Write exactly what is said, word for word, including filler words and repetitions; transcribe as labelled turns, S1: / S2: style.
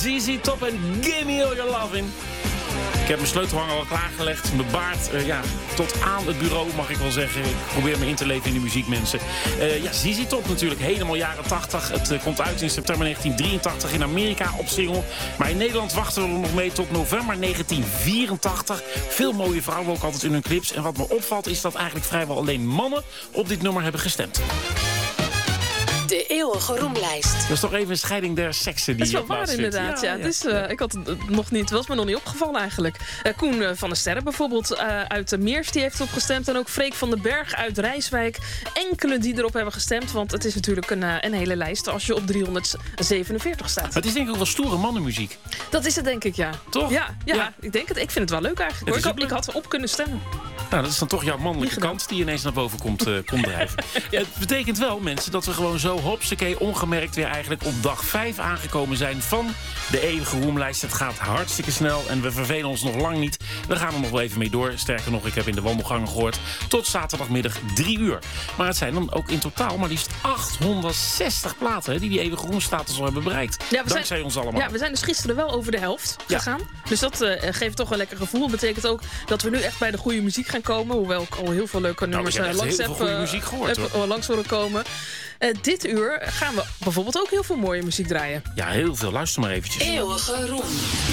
S1: Z Z Top en Gimme All Your Lovin'. Ik heb mijn sleutelhanger al klaargelegd. Mijn baard, uh, ja, tot aan het bureau mag ik wel zeggen. Ik probeer me in te leven in de muziek, mensen. Uh, ja, Z Z Top natuurlijk, helemaal jaren tachtig. Het uh, komt uit in september negentien drieëntachtig in Amerika op single. Maar in Nederland wachten we er nog mee tot november negentien vierentachtig. Veel mooie vrouwen ook altijd in hun clips. En wat me opvalt is dat eigenlijk vrijwel alleen mannen op dit nummer hebben gestemd.
S2: De eeuwige roemlijst.
S1: Dat is toch even een scheiding der seksen die
S3: dat is wel waar inderdaad, ja. ja. ja. Dus, uh, ik had het nog niet, het was me nog niet opgevallen eigenlijk. Uh, Koen uh, van der Sterren bijvoorbeeld uh, uit de Meers die heeft erop gestemd. En ook Freek van den Berg uit Rijswijk. Enkele die erop hebben gestemd, want het is natuurlijk een, uh, een hele lijst als je op driehonderdzevenenveertig staat.
S1: Het is denk ik ook wel stoere mannenmuziek.
S3: Dat is het denk ik, ja.
S1: Toch?
S3: Ja, ja, ja. Ik denk het. Ik vind het wel leuk eigenlijk. Hoor. Ik, had, ik had op kunnen stemmen.
S1: Nou, dat is dan toch jouw mannelijke kant die ineens naar boven komt, uh, komt drijven. Ja. Het betekent wel, mensen, dat we gewoon zo hopsakee ongemerkt weer eigenlijk op dag vijf aangekomen zijn van de eeuwige roemlijst. Het gaat hartstikke snel en we vervelen ons nog lang niet. We gaan er nog wel even mee door. Sterker nog, ik heb in de wandelgangen gehoord tot zaterdagmiddag drie uur. Maar het zijn dan ook in totaal maar liefst achthonderdzestig platen hè, die die eeuwige roemstatus al hebben bereikt. Ja, we Dankzij
S3: zijn,
S1: ons allemaal.
S3: Ja, we zijn dus gisteren wel over de helft gegaan. Ja. Dus dat uh, geeft toch een lekker gevoel. Dat betekent ook dat we nu echt bij de goede muziek gaan komen. Hoewel ik al heel veel leuke nummers
S1: nou,
S3: langs
S1: heb,
S3: heb,
S1: muziek gehoord,
S3: heb uh, langs horen komen. Uh, dit uur gaan we bijvoorbeeld ook heel veel mooie muziek draaien.
S1: Ja, heel veel. Luister maar eventjes.
S2: Eeuwige roem.